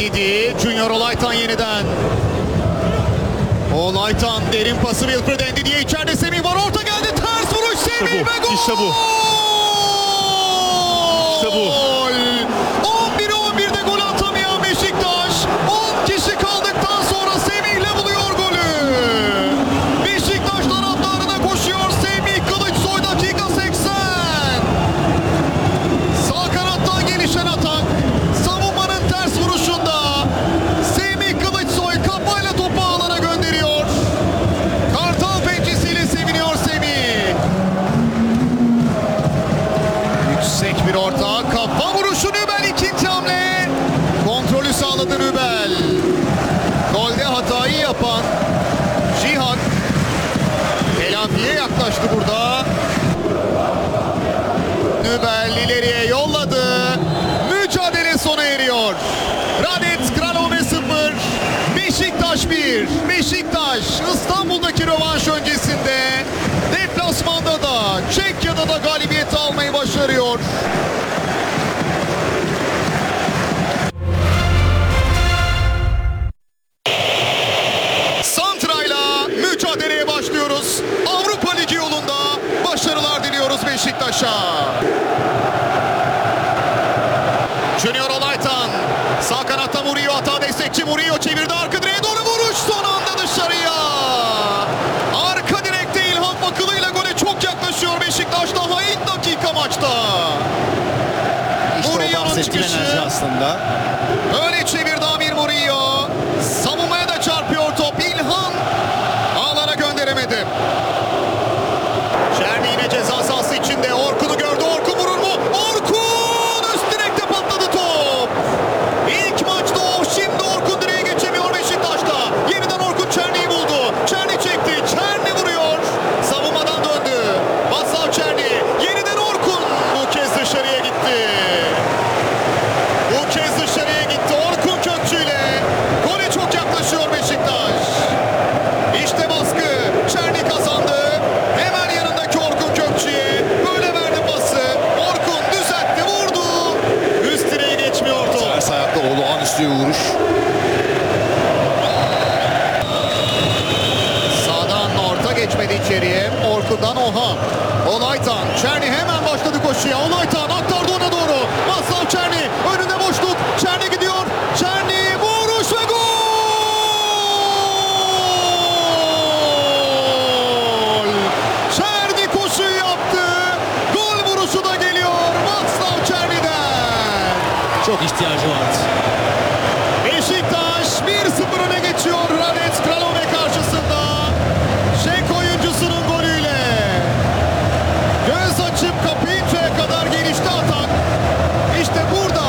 Ndidi, Junior Olaytan yeniden. Olaytan derin pası Wilfred Ndidi'ye, içeride Semih var, orta geldi, ters vuruş Semih ve gol! İşte bu. İşte bu. 11'e 11'de gol atamayan Beşiktaş 10 kişi kaldıktan sonra Semih'le buluyor golü. Beşiktaş taraftarına koşuyor Semih Kılıçsoy, dakika 80. Sağ kanattan gelişen atak, savunmanın ters vuruşunda Semih Kılıçsoy kafayla topu ağlara gönderiyor. Kartal pençesiyle seviniyor Semih. Yüksek bir orta, kafa vuruşu Nübel, ikinci hamle. Kontrolü sağladı Nübel. Golde hatayı yapan Cihan telafiye yaklaştı burada. Nübel ileriye yolladı. Mücadele sona eriyor. Radetz Kralove 0, Beşiktaş 1. Beşiktaş İstanbul'daki rövanş öncesinde deplasmanda da Çekya'da da galibiyet almayı başarıyor. Santra'yla mücadeleye başlıyoruz. Avrupa Ligi yolunda başarılar diliyoruz Beşiktaş'a. Junior Olaytan sağ kanatta Murillo, hata destekçi Murillo çevirdi, arka direğe doğru vuruş, son anda dışarıya. Arka direkte İlhan Bakılı ile gole çok yaklaşıyor Beşiktaş, daha ilk dakika maçta. İşte o Murillo'nun bahsettiğim çıkışı. enerji aslında. Öyle çevirdi Amir Murillo. Savunmaya da çarpıyor top. İlhan ağlara gönderemedi. Çerni yine ceza sahası içinde. Orkun'u gördü. Orkun vurur mu? Orkun! Üst direkte patladı top. İlk maçta o. Şimdi Orkun direğe geçemiyor Beşiktaş'ta. Yeniden Orkun Çerni'yi buldu. Çerni çekti. Çerni vuruyor. Savunmadan döndü. Vaslav Çerni. Yeniden Orkun. Bu kez dışarıya gitti. Bu kez dışarıya gitti. Orkun Kökçü ile gole çok yaklaşıyor Beşiktaş. İşte baskı. Çerni kazandı. Hemen yanındaki Orkun Kökçü'ye böyle verdi pası. Orkun düzeltti, vurdu. Üst direğe geçmiyor top. Ters ayakta olağanüstü bir vuruş. Sağdan orta geçmedi içeriye. Orkun'dan Oha. Olaytan. Çerni hemen başladı koşuya. Olaytan aktardı ona doğru. Vaslav Çerni. Önünde boşluk. Çerni gidiyor. Çerni vuruş ve gol! Çerni koşuyu yaptı. Gol vuruşu da geliyor Vaslav Çerni'den. Çok ihtiyacı vardı. Beşiktaş 1-0 öne geçiyor Radetz Kralove karşısında. Çek oyuncusunun golüyle. Göz açıp kapayıncaya kadar gelişti atak. İşte burada.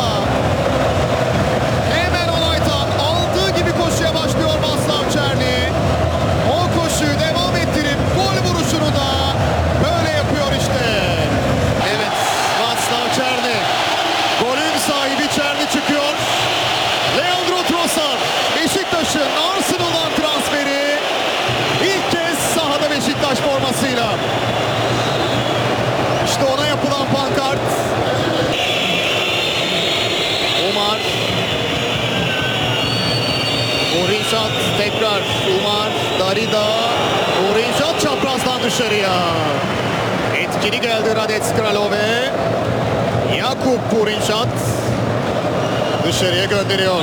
Hemen Olaytan aldığı gibi koşuya başlıyor Vaslav Çerni. O koşuyu devam ettirip gol vuruşunu da böyle yapıyor işte. Evet, Vaslav Çerni. Golün sahibi Çerni çıkıyor. Leandro Trossard, Beşiktaş'ın Arsenal'dan transferi ilk kez sahada Beşiktaş formasıyla. İşte ona yapılan pankart. Umar. Orinşat tekrar. Umar, Darida. Orinşat çaprazdan dışarıya. Etkili geldi Radetz Kralove. Jakub Orinşat dışarıya gönderiyor.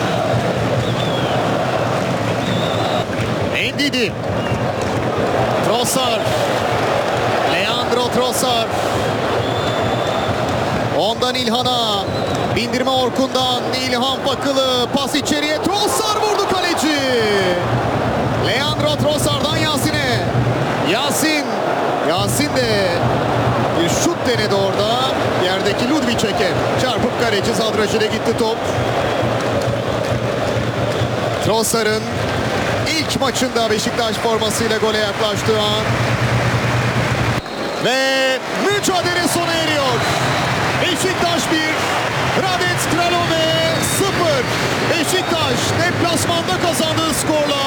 Ndidi. Trossard. Leandro Trossard. Ondan İlhan'a. Bindirme Orkun'dan. İlhan Bakılı. Pas içeriye. Trossard vurdu kaleci. Leandro Trossard'dan Yasin'e. Yasin de bir şut denedi orada. Yerdeki Ludvicek'e çarpıp kaleci zadrajına gitti top. Trossard'ın ilk maçında Beşiktaş formasıyla gole yaklaştığı an. Ve mücadele sona eriyor. Beşiktaş 1, Radetz Kralove 0. Beşiktaş deplasmanda kazandığı skorla